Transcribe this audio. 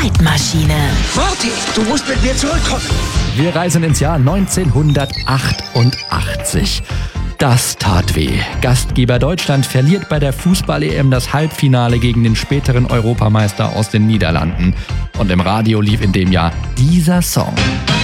Zeitmaschine. Marty, du musst mit mir zurückkommen. Wir reisen ins Jahr 1988. Das tat weh. Gastgeber Deutschland verliert bei der Fußball-EM das Halbfinale gegen den späteren Europameister aus den Niederlanden. Und im Radio lief in dem Jahr dieser Song.